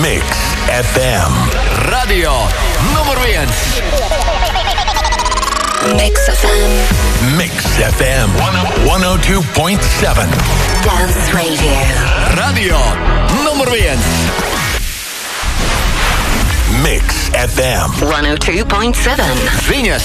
Mix FM. Radio numur 1. Mix FM. Mix FM 102.7. Dance Radio. Radio numur 1. Mix FM 102.7. Viņas.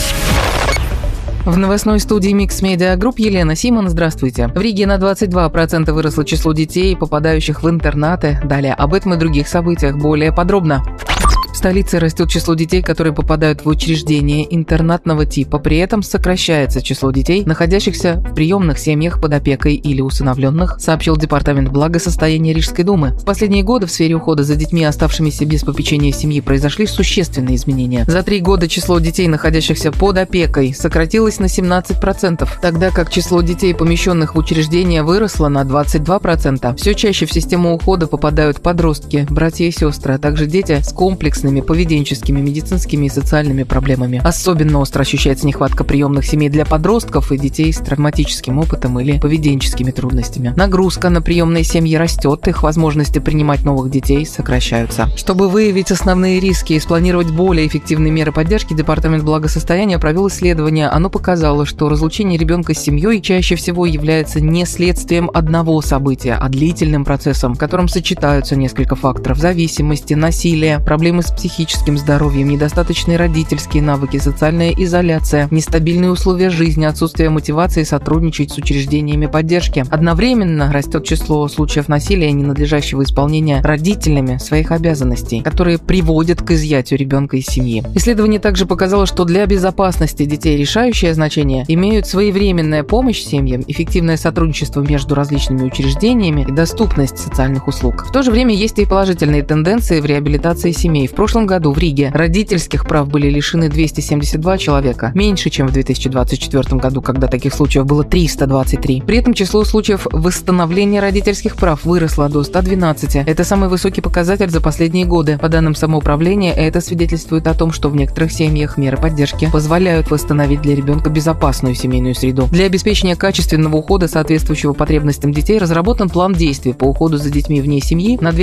В новостной студии Mix Media Group Елена Симон. Здравствуйте. В Риге на 22% выросло число детей, попадающих в интернаты. Далее об этом и других событиях более подробно. В столице растет число детей, которые попадают в учреждения интернатного типа. При этом сокращается число детей, находящихся в приемных семьях под опекой или усыновленных, сообщил Департамент благосостояния Рижской думы. В последние годы в сфере ухода за детьми, оставшимися без попечения семьи, произошли существенные изменения. За 3 года число детей, находящихся под опекой, сократилось на 17%, тогда как число детей, помещенных в учреждения, выросло на 22%. Все чаще в систему ухода попадают подростки, братья и сестры, а также дети с комплексными поведенческими, медицинскими и социальными проблемами. Особенно остро ощущается нехватка приемных семей для подростков и детей с травматическим опытом или поведенческими трудностями. Нагрузка на приемные семьи растет, их возможности принимать новых детей сокращаются. Чтобы выявить основные риски и спланировать более эффективные меры поддержки, Департамент благосостояния провел исследование. Оно показало, что разлучение ребенка с семьей чаще всего является не следствием одного события, а длительным процессом, в котором сочетаются несколько факторов: зависимости, насилие, проблемы с психическим здоровьем, недостаточные родительские навыки, социальная изоляция, нестабильные условия жизни, отсутствие мотивации сотрудничать с учреждениями поддержки. Одновременно растет число случаев насилия и ненадлежащего исполнения родителями своих обязанностей, которые приводят к изъятию ребенка из семьи. Исследование также показало, что для безопасности детей решающее значение имеют своевременная помощь семьям, эффективное сотрудничество между различными учреждениями и доступность социальных услуг. В то же время есть и положительные тенденции в реабилитации семей. В прошлом году в Риге родительских прав были лишены 272 человека, меньше, чем в 2024 году, когда таких случаев было 323. При этом число случаев восстановления родительских прав выросло до 112. Это самый высокий показатель за последние годы. По данным самоуправления, это свидетельствует о том, что в некоторых семьях меры поддержки позволяют восстановить для ребенка безопасную семейную среду. Для обеспечения качественного ухода, соответствующего потребностям детей, разработан план действий по уходу за детьми вне семьи на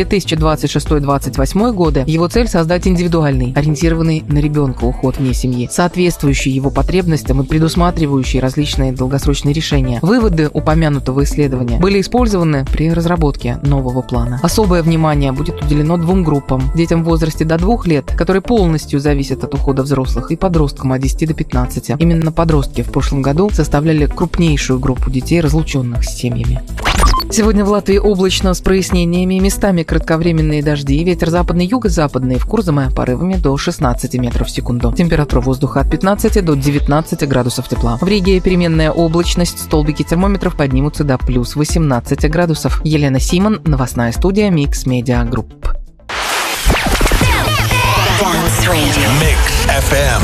2026-2028 годы. Его цель – создать индивидуальный, ориентированный на ребенка уход вне семьи, соответствующий его потребностям и предусматривающий различные долгосрочные решения. Выводы упомянутого исследования были использованы при разработке нового плана. Особое внимание будет уделено 2 группам: детям в возрасте до 2 лет, которые полностью зависят от ухода взрослых, и подросткам от 10 до 15. Именно подростки в прошлом году составляли крупнейшую группу детей, разлученных с семьями. Сегодня в Латвии облачно с прояснениями, местами кратковременные дожди, ветер западный, юго-западный, в Курзаме порывами до 16 метров в секунду. Температура воздуха от 15 до 19 градусов тепла. В Риге переменная облачность, столбики термометров поднимутся до плюс 18 градусов. Елена Симон, новостная студия Mix Media Group. Mix FM.